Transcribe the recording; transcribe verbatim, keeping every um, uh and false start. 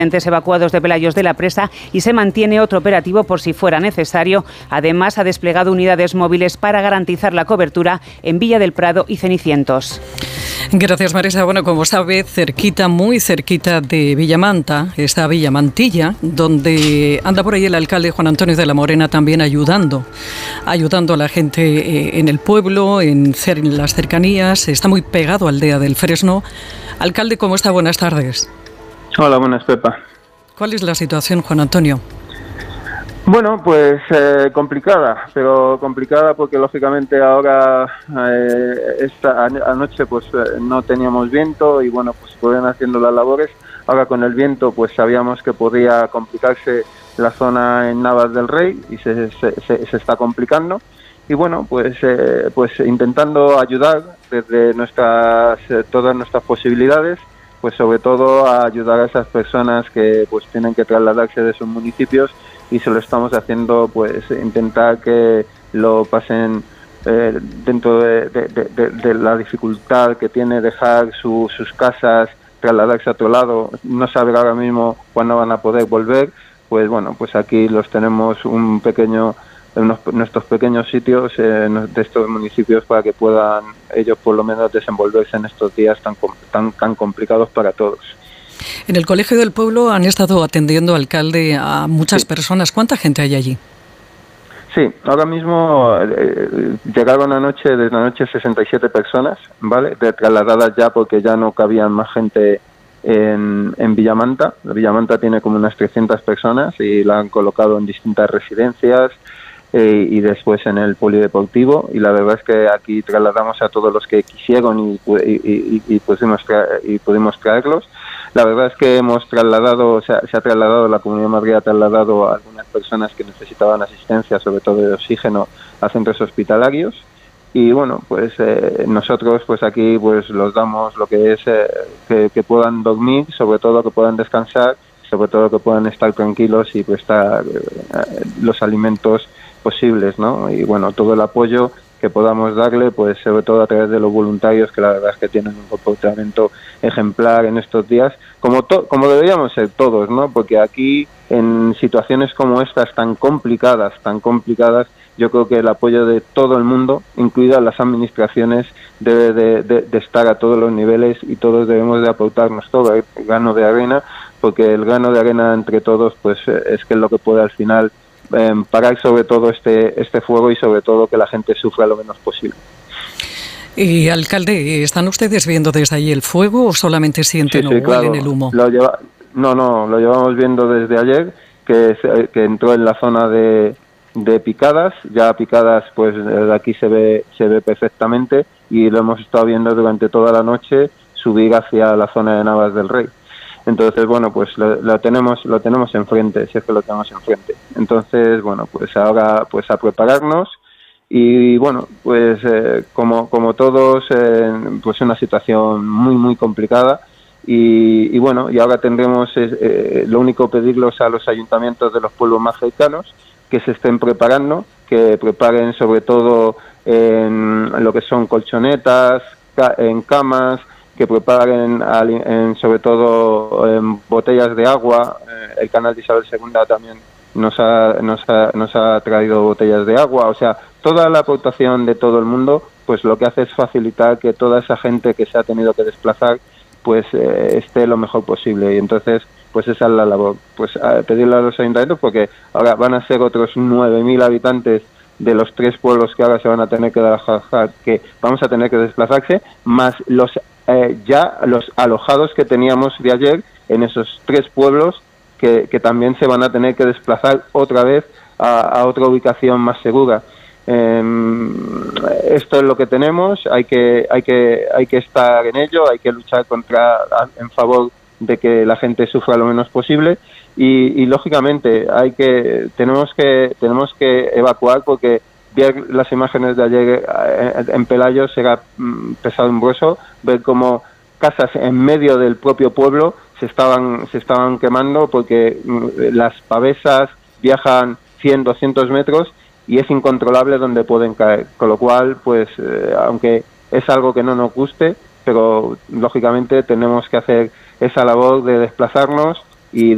evacuados de Pelayos de la Presa y se mantiene otro operativo por si fuera necesario. Además, ha desplegado unidades móviles para garantizar la cobertura en Villa del Prado y Cenicientos. Gracias, Marisa. Bueno, como sabe, cerquita, muy cerquita de Villamanta, está Villamantilla, donde anda por ahí el alcalde Juan Antonio de la Morena también ayudando, ayudando a la gente eh, en el pueblo, en, en las cercanías. Está muy pegado a Aldea del Fresno. Alcalde, ¿cómo está? Buenas tardes. Hola, buenas, Pepa. ¿Cuál es la situación, Juan Antonio? Bueno, pues eh, complicada, pero complicada porque lógicamente ahora eh, esta anoche pues eh, no teníamos viento y bueno, pues pueden haciendo las labores. Ahora con el viento pues sabíamos que podía complicarse la zona en Navas del Rey y se, se, se, se está complicando. Y bueno, pues eh, pues intentando ayudar desde nuestras eh, todas nuestras posibilidades, pues sobre todo a ayudar a esas personas que pues tienen que trasladarse de sus municipios y se lo estamos haciendo, pues intentar que lo pasen eh, dentro de, de, de, de la dificultad que tiene dejar su, sus casas, trasladarse a otro lado, no saber ahora mismo cuándo van a poder volver. Pues bueno, pues aquí los tenemos un pequeño unos, nuestros pequeños sitios eh, de estos municipios para que puedan ellos por lo menos desenvolverse en estos días tan tan tan complicados para todos. En el Colegio del Pueblo han estado atendiendo, alcalde, a muchas sí. personas. ¿Cuánta gente hay allí? Sí, ahora mismo eh, llegaron anoche, desde anoche sesenta y siete personas, ¿vale? De trasladadas ya porque ya no cabían más gente en, en Villamanta. Villamanta tiene como unas trescientas personas y la han colocado en distintas residencias eh, y después en el polideportivo. Y la verdad es que aquí trasladamos a todos los que quisieron y, y, y, y, pudimos, traer, y pudimos traerlos. La verdad es que hemos trasladado, o sea, se ha trasladado, la Comunidad de Madrid ha trasladado a algunas personas que necesitaban asistencia, sobre todo de oxígeno, a centros hospitalarios. Y bueno, pues eh, nosotros pues aquí pues los damos lo que es eh, que, que puedan dormir, sobre todo que puedan descansar, sobre todo que puedan estar tranquilos y prestar eh, los alimentos posibles, ¿no? Y bueno, todo el apoyo que podamos darle, pues sobre todo a través de los voluntarios, que la verdad es que tienen un comportamiento ejemplar en estos días, como to- como deberíamos ser todos, ¿no? Porque aquí, en situaciones como estas tan complicadas, tan complicadas, yo creo que el apoyo de todo el mundo, incluidas las administraciones, debe de, de, de estar a todos los niveles y todos debemos de aportarnos todo el grano de arena, porque el grano de arena entre todos, pues es que es lo que puede al final Eh, parar sobre todo este este fuego y sobre todo que la gente sufra lo menos posible. Y alcalde, ¿están ustedes viendo desde ahí el fuego o solamente sienten sí, sí, o claro. huelen el humo? Lo lleva, no, no, lo llevamos viendo desde ayer, que, que entró en la zona de, de Picadas, ya Picadas pues de aquí se ve se ve perfectamente y lo hemos estado viendo durante toda la noche subir hacia la zona de Navas del Rey. Entonces, bueno, pues lo, lo tenemos lo tenemos enfrente, si es que lo tenemos enfrente. Entonces, bueno, pues ahora pues a prepararnos y, bueno, pues eh, como como todos, eh, pues una situación muy, muy complicada y, y bueno, y ahora tendremos eh, lo único pedirlos a los ayuntamientos de los pueblos más cercanos que se estén preparando, que preparen sobre todo en lo que son colchonetas, ca- en camas, que preparen en, sobre todo en botellas de agua. El canal de Isabel segunda también nos ha, nos ha, nos ha traído botellas de agua. O sea, toda la aportación de todo el mundo, pues lo que hace es facilitar que toda esa gente que se ha tenido que desplazar, pues eh, esté lo mejor posible. Y entonces, pues esa es la labor. Pues a pedirle a los ayuntamientos, porque ahora van a ser otros nueve mil habitantes de los tres pueblos que ahora se van a tener que desplazar, que vamos a tener que desplazarse, más los Eh, ya los alojados que teníamos de ayer en esos tres pueblos que, que también se van a tener que desplazar otra vez a, a otra ubicación más segura. Eh, esto es lo que tenemos, hay que hay que hay que estar en ello, hay que luchar contra en favor de que la gente sufra lo menos posible y, y lógicamente hay que tenemos que tenemos que evacuar porque ver las imágenes de ayer en Pelayos era pesadumbroso, ver cómo casas en medio del propio pueblo se estaban se estaban quemando porque las pavesas viajan cien, doscientos metros y es incontrolable donde pueden caer, con lo cual, pues, eh, aunque es algo que no nos guste, pero lógicamente tenemos que hacer esa labor de desplazarnos